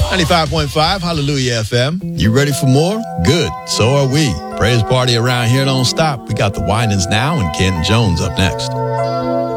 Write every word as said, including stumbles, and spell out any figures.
ninety-five point five, Hallelujah F M. You ready for more? Good. So are we. Praise party around here don't stop. We got the Winans now and Ken Jones up next.